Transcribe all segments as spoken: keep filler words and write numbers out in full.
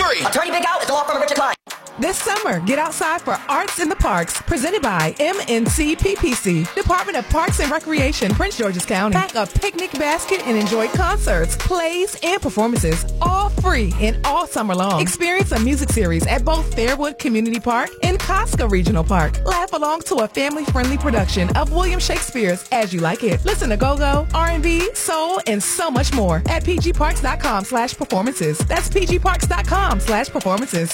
three. Attorney Big Al is the law firm of Richard Klein. This summer, get outside for Arts in the Parks, presented by M N C P P C, Department of Parks and Recreation, Prince George's County. Pack a picnic basket and enjoy concerts, plays, and performances, all free and all summer long. Experience a music series at both Fairwood Community Park and Costco Regional Park. Laugh along to a family-friendly production of William Shakespeare's As You Like It. Listen to go-go, R and B, soul, and so much more at pgparks.com slash performances. That's pgparks.com slash performances.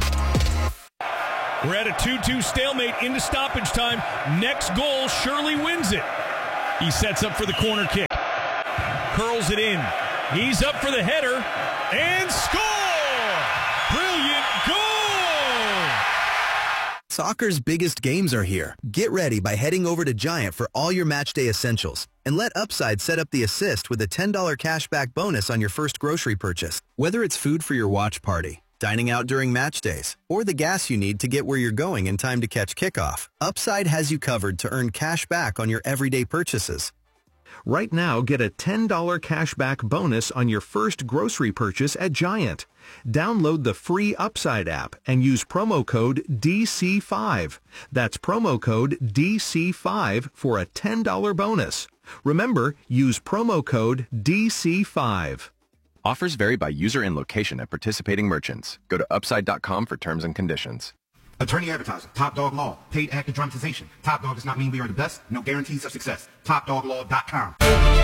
We're at a two two stalemate into stoppage time. Next goal surely wins it. He sets up for the corner kick. Curls it in. He's up for the header. And score! Brilliant goal! Soccer's biggest games are here. Get ready by heading over to Giant for all your match day essentials. And let Upside set up the assist with a ten dollars cashback bonus on your first grocery purchase. Whether it's food for your watch party, dining out during match days, or the gas you need to get where you're going in time to catch kickoff, Upside has you covered to earn cash back on your everyday purchases. Right now, get a ten dollars cashback bonus on your first grocery purchase at Giant. Download the free Upside app and use promo code D C five. That's promo code D C five for a ten dollars bonus. Remember, use promo code D C five. Offers vary by user and location at participating merchants. Go to upside dot com for terms and conditions. Attorney Advertiser, Top Dog Law, paid actor dramatization. Top Dog does not mean we are the best. No guarantees of success. top dog law dot com.